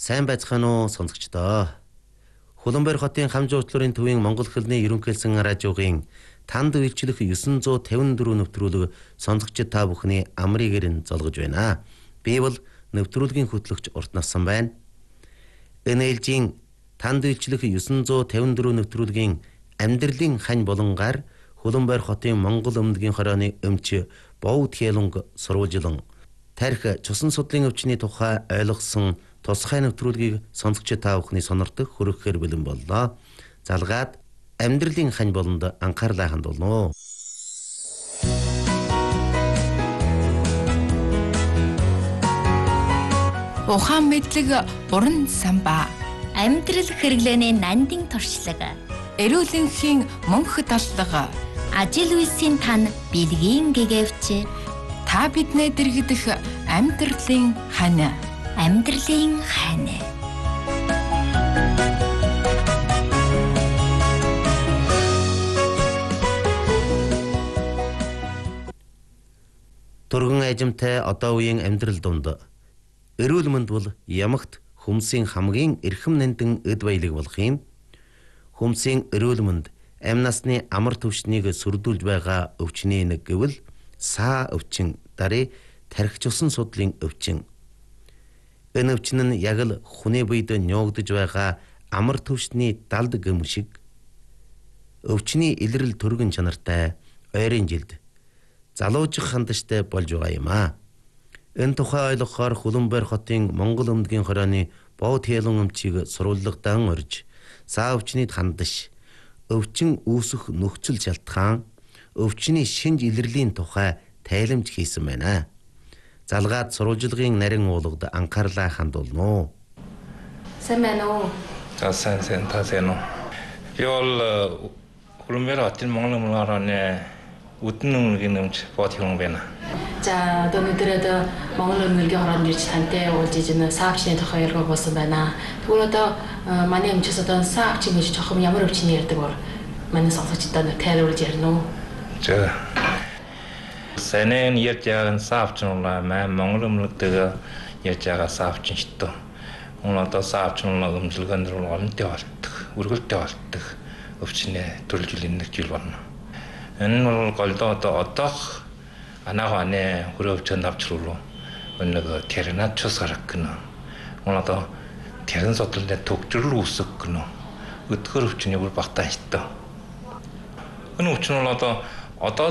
Сайн байцгаана уу сонсогчдоо. Хуланбайр хотын Хамжуучларын төвийн Монгол хэлний ерөнхийлсэн радиогийн танд үйлчлэх 954 нэвтрүүлэг сонсогчид та бүхний амрыгээр нь золгож байна. Би бол нэвтрүүлгийн хөтлөгч Урт Навсан байна. Энэ ээлжийн танд үйлчлэх 954 нэвтрүүлгийн амьдралын хань болонгаар Хуланбайр хотын Монгол өмнөгийн хорооны өмч Бовд Хелунг сурвалжилан тарих цусан судлалын өвчний тухай ойлгосон тусгай нэвтрүүлгийг сонсогчид та бүхний сонирхох хүргэхээр бэлэн боллоо. Залгаад амьдралын хань болонд анхаарлаа хандуулно. Ухаан мэдлэг уран самбаа. Амьдрал хэрэглээний нандин туршлага. Эрүүлэнхийн мөнх таллага. Ажил үйлсийн тань бэлгийн гэгэвч. Та биднээ дэргдэх амьдралын хань. Амьдралын хань. Турган ажимтай одоо үеийн амьдрал дунд эрүүл мэнд бол ямагт хүмсийн хамгийн эрхэм нандин эд баялаг болох юм. Хүмсийн эрүүл мэнд амь насны амар төвшнийг сүрдүүлж байгаа өвчний нэг гэвэл саа өвчин, дарыг тархич усан судлалын өвчин. Энэ өвчин нь яг л хүний биед нёогдож байгаа амар төвшний далд гэм шиг өвчний илрэл төргөн чанартай ойрын жилд залуужих хандаштай болж байгаа юм аа. Энэ тухай ойлгохоор Хуланбайр хотын Монгол өмнөгийн хорооны Бовд Хелун өмчийг сурвалжлагдан орж саа өвчний хандаш, өвчин үүсэх нөхцөл шалтгаан, өвчний шинж илэрлийн тухай тайлбарж хийсэн байна. Залгаад сурвалжлагын нарийн уулгад анхаарлаа хандуулно. Сайн байна уу? Сайн уу. Би бол Хуланбайр хотын Монгол өмнөгийн хорооны өдөн өмнөгийн өмч Бовд Хелун байна. За өнөөдөр Монгол өмнөгийн хороонд ирж тантай уулзж ийн саа өвчний тухай ярих болсон байна. Тэгвэл одоо манай өмчөөс саа өвчин гэж чухам ямар өвчний ярьдаг бол манай сонсогчдод тайлбарлаж ярина уу? За. Санэн ярьж байгаа саа өвчин бол Монгол өмнөдөг ярьж байгаа саа өвчин шүү дээ. Одоо саа өвчин бол өмчлөгөнд гомдтой болдог, үргэлжтэй болдог өвчний төрөлжлийн нэг жил болно. Энэ бол голдоо одоох анааханы хөрөвчөнд авчруулуу нэг тернатчус гарах гэнэ. Одоо тэрэн судлалын төгжрөл үүсэх гэнэ. Өдгөр өвчний бүр багтаан шүү дээ. Энэ өвчин бол одоо